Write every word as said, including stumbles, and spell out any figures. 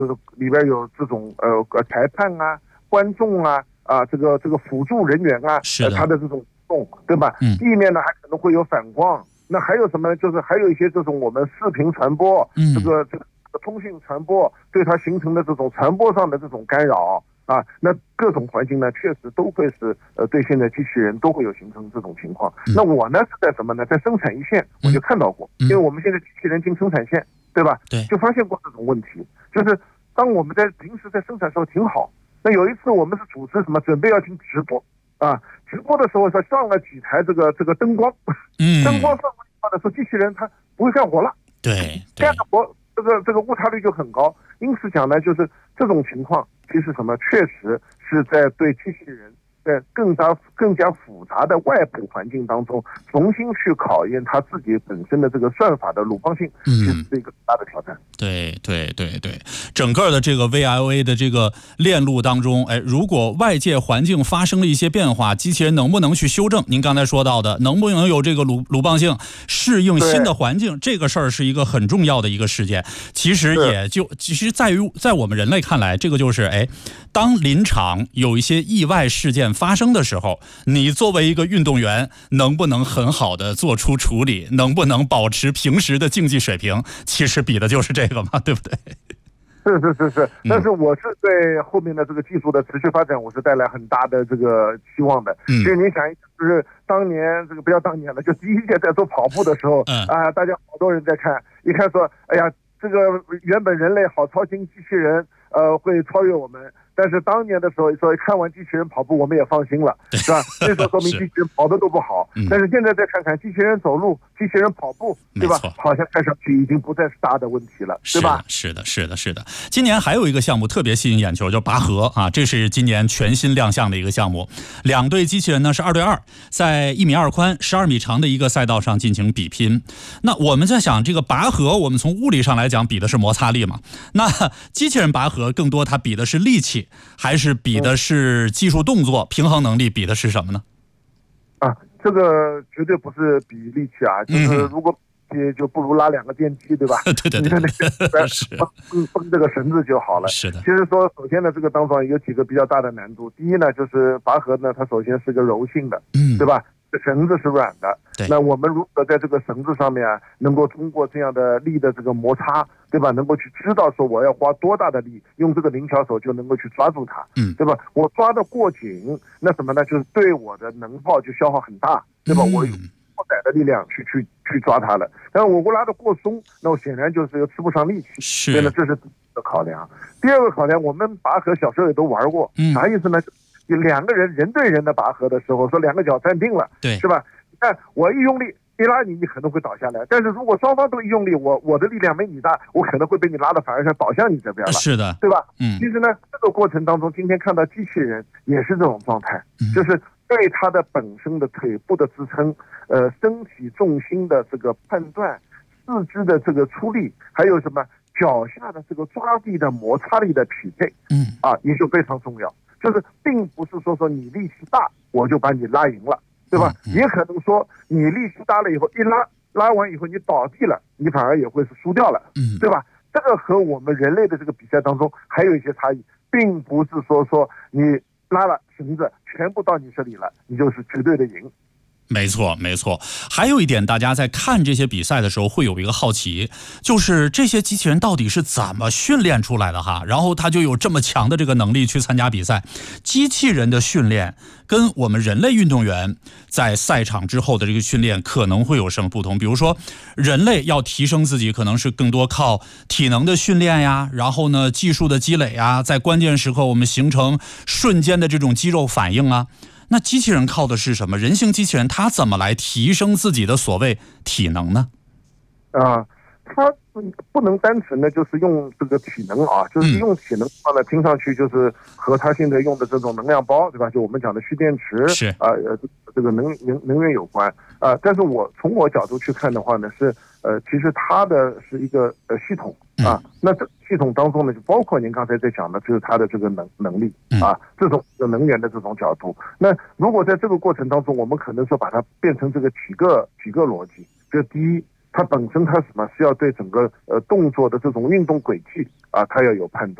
就是里边有这种呃裁判啊、观众啊啊这个这个辅助人员啊， 是的， 他的这种动，对吧？ 嗯， 地面呢还可能会有反光。那还有什么？就是还有一些这种我们视频传播， 嗯， 这个这个通讯传播对它形成的这种传播上的这种干扰啊，那各种环境呢，确实都会是呃对现在机器人都会有形成这种情况。 嗯、 那我呢是在什么呢？在生产一线我就看到过， 嗯、 因为我们现在机器人进生产线，对吧？ 对， 就发现过这种问题，就是当我们在平时在生产的时候挺好，那有一次我们是主持什么，准备要进直播啊，直播的时候说上了几台这个这个灯光， 嗯， 灯光上的时候，机器人它不会干活了， 对， 这样的活这个这个误差率就很高。因此讲呢，就是这种情况，其实什么，确实是在对机器人在更加更加复杂的外部环境当中，重新去考验它自己本身的这个算法的鲁棒性，其实是一个大的挑战。 对对对对，整个的这个 V L A 的这个链路当中，哎，如果外界环境发生了一些变化，机器人能不能去修正？您刚才说到的，能不能有这个鲁鲁棒性适应新的环境，这个事儿是一个很重要的一个事件。其实也就其实在于在我们人类看来，这个就是哎，当临场有一些意外事件发生的时候，你作为一个运动员，能不能很好的做出处理，能不能保持平时的竞技水平，其实比的就是这个嘛，对不对？ 是是是是，但是我是对后面的这个技术的持续发展，我是带来很大的这个期望的。 嗯， 其实你想一想，就是当年这个不要当年了，就第一届在做跑步的时候， 嗯啊，大家好多人在看，一看说，哎呀，这个原本人类好操心，机器人呃会超越我们。但是当年的时候，说看完机器人跑步，我们也放心了，是吧？那时候说明机器人跑的都不好。 嗯、 但是现在再看看，机器人走路，机器人跑步，对吧？好像看上去已经不再是大的问题了，对吧？ 是的，是的，是的。今年还有一个项目特别吸引眼球，叫拔河啊，这是今年全新亮相的一个项目。两队机器人呢是二对二，在一米二宽、十二米长的一个赛道上进行比拼。那我们在想，这个拔河，我们从物理上来讲比的是摩擦力嘛？那机器人拔河更多它比的是力气。还是比的是技术动作、平衡能力，比的是什么呢？ 啊，这个绝对不是比力气啊，就是如果比就不如拉两个电梯，对吧？ 对对对， 对绷绷这个绳子就好了。 是的。 其实说，首先呢，这个当中有几个比较大的难度。第一呢，就是拔河呢，它首先是个柔性的， 嗯， 对吧？绳子是软的，那我们如何在这个绳子上面啊，能够通过这样的力的这个摩擦，对吧？能够去知道说我要花多大的力，用这个灵巧手就能够去抓住它， 嗯， 对吧？我抓得过紧，那什么呢？就是对我的能耗就消耗很大，对吧？我用过载的力量去去去抓它了。但是我拉得过松，那我显然就是吃不上力气， 是， 所以呢，这是第一个考量。第二个考量，我们拔河小时候也都玩过， 嗯， 啥意思呢？两个人人对人的拔河的时候，说两个脚站定了， 对， 是吧？但我一用力一拉你，你可能会倒下来。但是如果双方都一用力，我我的力量没你大，我可能会被你拉的反而像倒向你这边了。 是的， 对吧？ 嗯， 其实呢，这个过程当中，今天看到机器人也是这种状态， 嗯、 就是对它的本身的腿部的支撑，呃，身体重心的这个判断，四肢的这个出力，还有什么脚下的这个抓地的摩擦力的匹配， 嗯， 啊，也就非常重要。就是并不是说说你力气大我就把你拉赢了，对吧？ 嗯嗯、 也可能说你力气大了以后一拉拉完以后你倒地了，你反而也会是输掉了， 嗯， 对吧？这个和我们人类的这个比赛当中还有一些差异，并不是说说你拉了绳子全部到你这里了，你就是绝对的赢。 没错，没错。还有一点，大家在看这些比赛的时候会有一个好奇，就是这些机器人到底是怎么训练出来的哈？然后他就有这么强的这个能力去参加比赛。机器人的训练跟我们人类运动员在赛场之后的这个训练可能会有什么不同？比如说，人类要提升自己，可能是更多靠体能的训练呀，然后呢，技术的积累啊，在关键时刻我们形成瞬间的这种肌肉反应啊。那机器人靠的是什么？人形机器人它怎么来提升自己的所谓体能呢？ 啊，它不能单纯的就是用这个体能啊，就是用体能的话呢，听上去就是和它现在用的这种能量包，对吧？就我们讲的蓄电池， 是啊呃这个能能能源有关啊。但是我从我角度去看的话呢，是呃其实它的是一个呃系统啊。那这系统当中呢，就包括您刚才在讲的，就是它的这个能能力啊，这种能源的这种角度。那如果在这个过程当中，我们可能说把它变成这个几个几个逻辑，这第一。 它本身它什么是要对整个呃动作的这种运动轨迹啊，它要有判断。